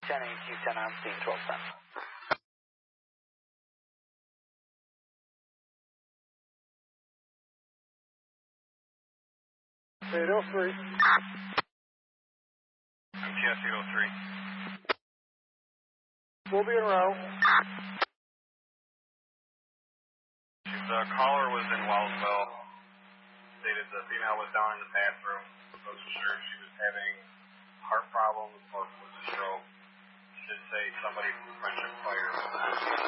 10 AQ 10 on scene, 1210. MTS 803. We'll be en route. The caller was in Wellsville. Stated the female was down in the bathroom. Wasn't sure if she was having heart problems or was a stroke. She did say somebody from Friendship Fire was